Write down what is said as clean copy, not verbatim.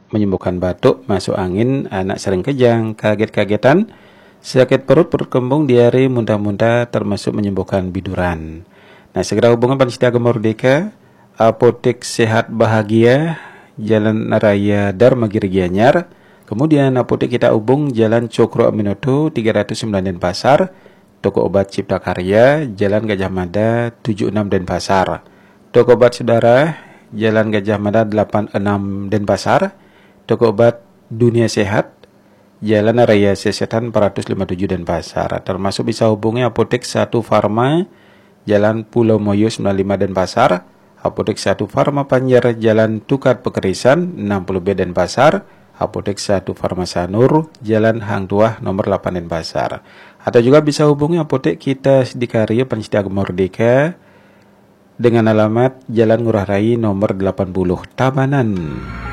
menyembuhkan batuk, masuk angin, anak sering kejang, kaget-kagetan, sakit perut, perut kembung, diare, muntah-muntah, termasuk menyembuhkan biduran. Nah, segera hubungan Pencinta Agama Merdeka, Apotek Sehat Bahagia, Jalan Raya Dharmagiri Gianyar. Kemudian apotek kita hubung Jalan Cokro Aminoto 309 Denpasar. Toko obat Cipta Karya, Jalan Gajah Mada 76 Denpasar. Toko obat Saudara, Jalan Gajah Mada 86 Denpasar. Toko obat Dunia Sehat, Jalan Raya Sesetan 457 Denpasar. Termasuk bisa hubungi apotek 1 Farma, Jalan Pulau Moyo 95 Denpasar. Apotek 1 Farma Panjar, Jalan Tukat Pekerisan 60B Denpasar. Apotek 1 Farma Sanur, Jalan Hang Tuah nomor 8 Denpasar. Atau juga bisa hubungi apotek kita di Karya Pencinta Agama Merdeka dengan alamat Jalan Ngurah Rai nomor 80 Tabanan.